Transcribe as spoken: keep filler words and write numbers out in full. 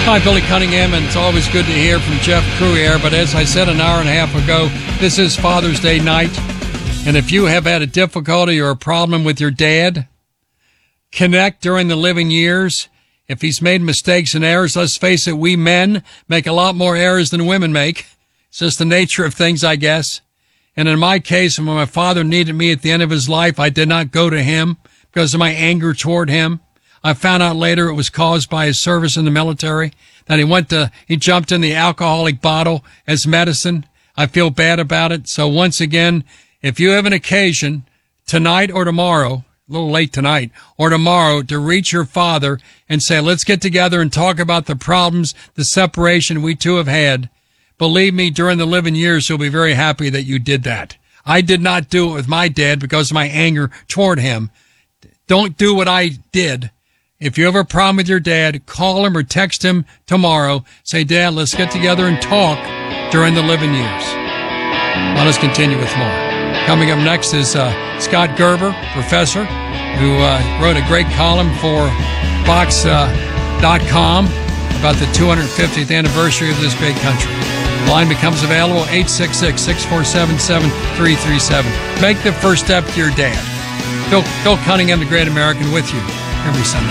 Hi, Billy Cunningham, and it's always good to hear from Jeff Crouier. But as I said an hour and a half ago, this is Father's Day night. And if you have had a difficulty or a problem with your dad, connect during the living years. If he's made mistakes and errors, let's face it, we men make a lot more errors than women make. It's just the nature of things, I guess. And in my case, when my father needed me at the end of his life, I did not go to him because of my anger toward him. I found out later it was caused by his service in the military, that he went to, he jumped in the alcoholic bottle as medicine. I feel bad about it. So once again, if you have an occasion tonight or tomorrow, a little late tonight or tomorrow, to reach your father and say, let's get together and talk about the problems, the separation we two have had, believe me, during the living years, he'll be very happy that you did that. I did not do it with my dad because of my anger toward him. Don't do what I did. If you have a problem with your dad, call him or text him tomorrow. Say, Dad, let's get together and talk during the living years. Let us continue with more. Coming up next is uh, Scott Gerber, professor, who uh, wrote a great column for Vox dot com uh, about the two hundred fiftieth anniversary of this great country. The line becomes available, eight six six, six four seven, seven three three seven. Make the first step to your dad. Phil, Phil Cunningham, the Great American, with you every Sunday.